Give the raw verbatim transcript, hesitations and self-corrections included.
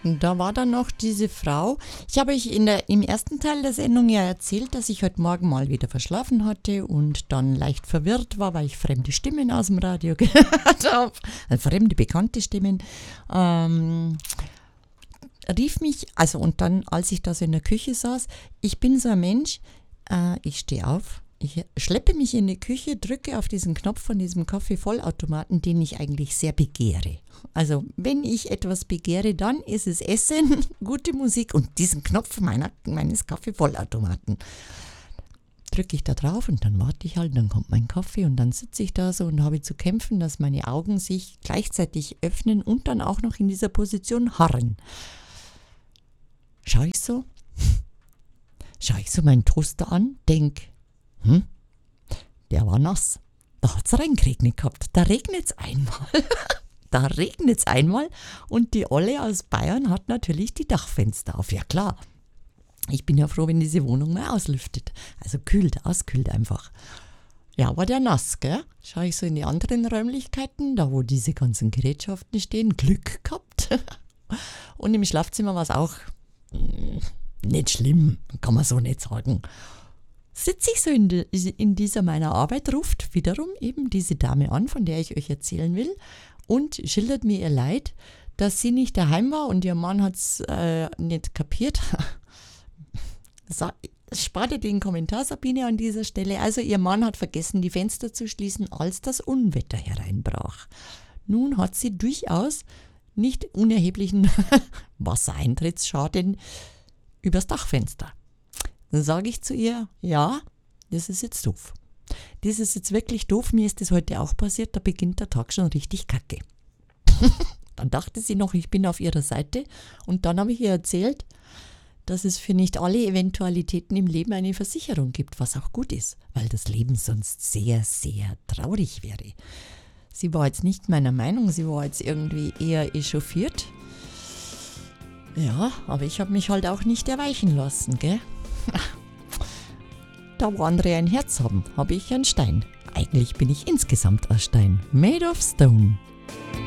Da war dann noch diese Frau. Ich habe euch in der, im ersten Teil der Sendung ja erzählt, dass ich heute Morgen mal wieder verschlafen hatte und dann leicht verwirrt war, weil ich fremde Stimmen aus dem Radio gehört habe. Also fremde, bekannte Stimmen. Ähm, rief mich, also und dann, als ich da so in der Küche saß, ich bin so ein Mensch, äh, ich stehe auf. Ich schleppe mich in die Küche, drücke auf diesen Knopf von diesem Kaffeevollautomaten, den ich eigentlich sehr begehre. Also wenn ich etwas begehre, dann ist es Essen, gute Musik und diesen Knopf meiner, meines Kaffeevollautomaten. Drücke ich da drauf und dann warte ich halt, dann kommt mein Kaffee und dann sitze ich da so und habe zu kämpfen, dass meine Augen sich gleichzeitig öffnen und dann auch noch in dieser Position harren. Schau ich so, schau ich so meinen Toaster an, denk, Hm? Der war nass. Da hat es reingeregnet gehabt. Da regnet es einmal. da regnet es einmal und die Olle aus Bayern hat natürlich die Dachfenster auf. Ja klar. Ich bin ja froh, wenn diese Wohnung mal auslüftet. Also kühlt, auskühlt einfach. Ja, war der nass, gell? Schau ich so in die anderen Räumlichkeiten, da wo diese ganzen Gerätschaften stehen. Glück gehabt. Und im Schlafzimmer war es auch mh, nicht schlimm, kann man so nicht sagen. Sitze ich so in, de, in dieser meiner Arbeit, ruft wiederum eben diese Dame an, von der ich euch erzählen will, und schildert mir ihr Leid, dass sie nicht daheim war und ihr Mann hat es äh, nicht kapiert. Spart ihr den Kommentar, Sabine, an dieser Stelle. Also ihr Mann hat vergessen, die Fenster zu schließen, als das Unwetter hereinbrach. Nun hat sie durchaus nicht unerheblichen Wassereintrittsschaden übers Dachfenster. Dann sage ich zu ihr, ja, das ist jetzt doof. Das ist jetzt wirklich doof, mir ist das heute auch passiert, da beginnt der Tag schon richtig kacke. Dann dachte sie noch, ich bin auf ihrer Seite und dann habe ich ihr erzählt, dass es für nicht alle Eventualitäten im Leben eine Versicherung gibt, was auch gut ist, weil das Leben sonst sehr, sehr traurig wäre. Sie war jetzt nicht meiner Meinung, sie war jetzt irgendwie eher echauffiert. Ja, aber ich habe mich halt auch nicht erweichen lassen, gell? Da wo andere ein Herz haben, habe ich ein Stein. Eigentlich bin ich insgesamt ein Stein. Made of Stone.